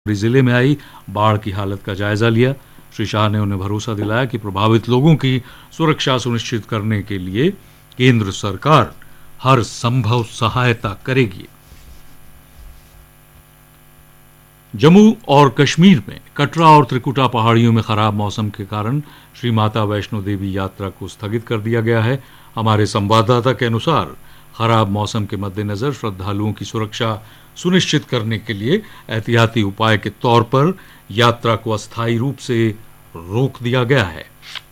जिले में आई बाढ़ की हालत का जायजा लिया। श्री शाह ने उन्हें भरोसा दिलाया कि प्रभावित लोगों की सुरक्षा सुनिश्चित करने के लिए केंद्र सरकार हर संभव सहायता करेगी। जम्मू और कश्मीर में कटरा और त्रिकुटा पहाड़ियों में खराब मौसम के कारण श्री माता वैष्णो देवी यात्रा को स्थगित कर दिया गया है। हमारे संवाददाता के अनुसार खराब मौसम के मद्देनजर श्रद्धालुओं की सुरक्षा सुनिश्चित करने के लिए एहतियाती उपाय के तौर पर यात्रा को अस्थायी रूप से रोक दिया गया है।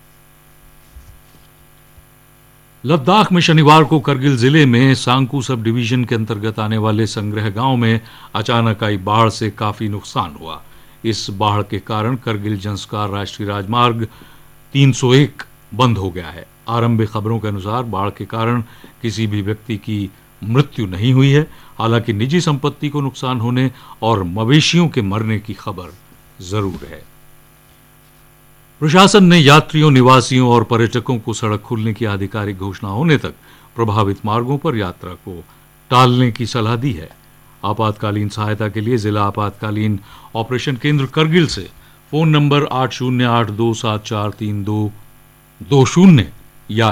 लद्दाख में शनिवार को करगिल जिले में सांकू सब डिवीजन के अंतर्गत आने वाले संग्रह गांव में अचानक आई बाढ़ से काफी नुकसान हुआ। इस बाढ़ के कारण करगिल जंस्कार राष्ट्रीय राजमार्ग 301 बंद हो गया है। आरंभिक खबरों के अनुसार बाढ़ के कारण किसी भी व्यक्ति की मृत्यु नहीं हुई है। हालांकि निजी संपत्ति को नुकसान होने और मवेशियों के मरने की खबर जरूर है। प्रशासन ने यात्रियों, निवासियों और पर्यटकों को सड़क खुलने की आधिकारिक घोषणा होने तक प्रभावित मार्गों पर यात्रा को टालने की सलाह दी है। आपातकालीन सहायता के लिए जिला आपातकालीन ऑपरेशन केंद्र करगिल से फोन नंबर 8082743220 या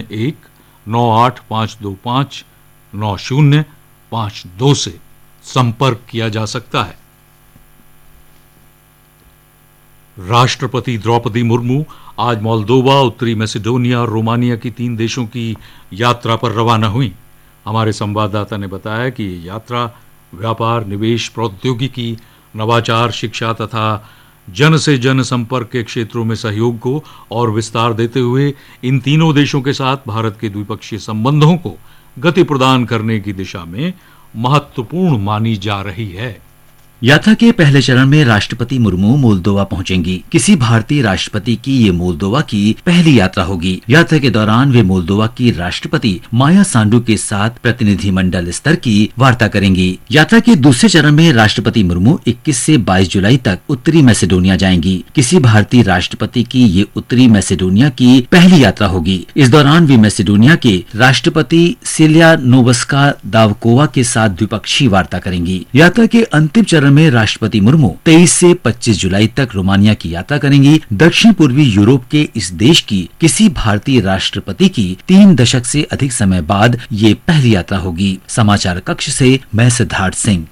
019852599052 से संपर्क किया जा सकता है। राष्ट्रपति द्रौपदी मुर्मू आज मोल्दोवा, उत्तरी मैसेडोनिया और रोमानिया की 3 देशों की यात्रा पर रवाना हुई। हमारे संवाददाता ने बताया कि ये यात्रा व्यापार, निवेश, प्रौद्योगिकी, नवाचार, शिक्षा तथा जन से जन संपर्क के क्षेत्रों में सहयोग को और विस्तार देते हुए इन तीनों देशों के साथ भारत के द्विपक्षीय संबंधों को गति प्रदान करने की दिशा में महत्वपूर्ण मानी जा रही है। यात्रा के पहले चरण में राष्ट्रपति मुर्मू मोल्दोवा पहुंचेंगी। किसी भारतीय राष्ट्रपति की ये मोल्दोवा की पहली यात्रा होगी। यात्रा के दौरान वे मोल्दोवा की राष्ट्रपति माया सांडू के साथ प्रतिनिधिमंडल स्तर की वार्ता करेंगी। यात्रा के दूसरे चरण में राष्ट्रपति मुर्मू 21 से 22 जुलाई तक उत्तरी मैसेडोनिया जाएंगी। किसी भारतीय राष्ट्रपति की ये उत्तरी मैसेडोनिया की पहली यात्रा होगी। इस दौरान वे मैसेडोनिया के राष्ट्रपति सिलियानोवस्का दावकोवा के साथ द्विपक्षीय वार्ता करेंगी। यात्रा के अंतिम चरण में राष्ट्रपति मुर्मू 23 से 25 जुलाई तक रोमानिया की यात्रा करेंगी। दक्षिण पूर्वी यूरोप के इस देश की किसी भारतीय राष्ट्रपति की 3 दशक से अधिक समय बाद ये पहली यात्रा होगी। समाचार कक्ष से मैं सिद्धार्थ सिंह।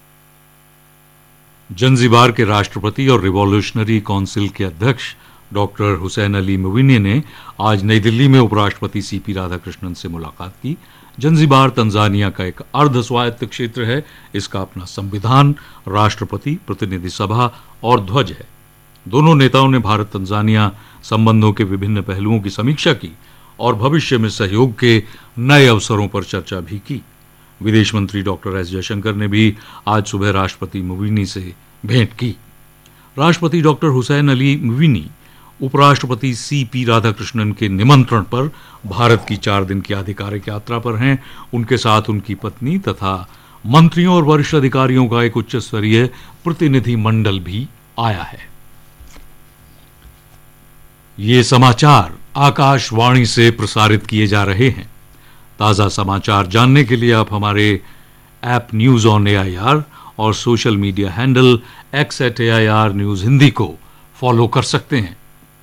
जंजीबार के राष्ट्रपति और रिवॉल्यूशनरी काउंसिल के अध्यक्ष डॉक्टर हुसैन अली मुविनी ने आज नई दिल्ली में उपराष्ट्रपति सीपी राधाकृष्णन से मुलाकात की। जंजीबार तंजानिया का एक अर्ध स्वायत्त क्षेत्र है। इसका अपना संविधान, राष्ट्रपति, प्रतिनिधि सभा और ध्वज है। दोनों नेताओं ने भारत तंजानिया संबंधों के विभिन्न पहलुओं की समीक्षा की और भविष्य में सहयोग के नए अवसरों पर चर्चा भी की। विदेश मंत्री डॉक्टर एस जयशंकर ने भी आज सुबह राष्ट्रपति मुविनी से भेंट की। राष्ट्रपति डॉक्टर हुसैन अली मुविनी उपराष्ट्रपति सीपी राधाकृष्णन के निमंत्रण पर भारत की 4 दिन की आधिकारिक यात्रा पर हैं। उनके साथ उनकी पत्नी तथा मंत्रियों और वरिष्ठ अधिकारियों का एक उच्च स्तरीय प्रतिनिधि मंडल भी आया है। ये समाचार आकाशवाणी से प्रसारित किए जा रहे हैं। ताजा समाचार जानने के लिए आप हमारे ऐप न्यूज ऑन AIR और social media handle x@AIR news Hindi को फॉलो कर सकते हैं।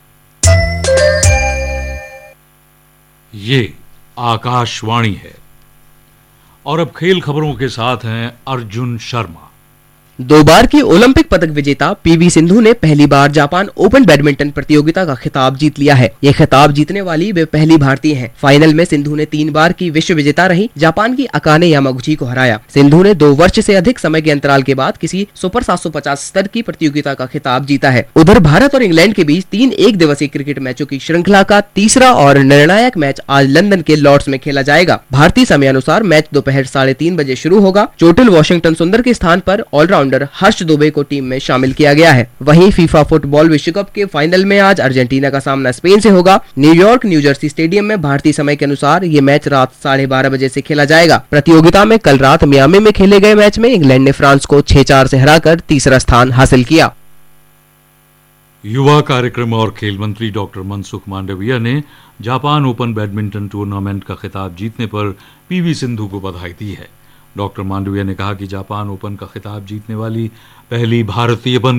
ये आकाशवाणी है और अब खेल खबरों के साथ हैं अर्जुन शर्मा। 2 बार की ओलंपिक पदक विजेता पीवी सिंधु ने पहली बार जापान ओपन बैडमिंटन प्रतियोगिता का खिताब जीत लिया है। ये खिताब जीतने वाली वे पहली भारतीय हैं। फाइनल में सिंधु ने 3 बार की विश्व विजेता रही जापान की अकाने यामागुची को हराया। सिंधु ने 2 वर्ष से अधिक समय के अंतराल के बाद किसी सुपर 750 स्तर की प्रतियोगिता का खिताब जीता है। उधर भारत और इंग्लैंड के बीच 3 एक दिवसीय क्रिकेट मैचों की श्रृंखला का तीसरा और निर्णायक मैच आज लंदन के लॉर्ड्स में खेला जाएगा। भारतीय समय अनुसार मैच दोपहर 3:30 बजे शुरू होगा। चोटिल वॉशिंगटन सुंदर के स्थान पर ऑलराउंडर हर्ष दुबे को टीम में शामिल किया गया है। वहीं फीफा फुटबॉल विश्व कप के फाइनल में आज अर्जेंटीना का सामना स्पेन से होगा। न्यूयॉर्क न्यू जर्सी स्टेडियम में भारतीय समय के अनुसार ये मैच रात 12:30 बजे से खेला जाएगा। प्रतियोगिता में कल रात मियामी में खेले गए मैच में इंग्लैंड ने फ्रांस को 6-4 से हराकर तीसरा स्थान हासिल किया। युवा कार्यक्रम और खेल मंत्री डॉक्टर मनसुख मांडविया ने जापान ओपन बैडमिंटन टूर्नामेंट का खिताब जीतने पर पीवी सिंधु को बधाई दी है। डॉक्टर मांडविया ने कहा कि जापान ओपन का खिताब जीतने वाली पहली भारतीय बन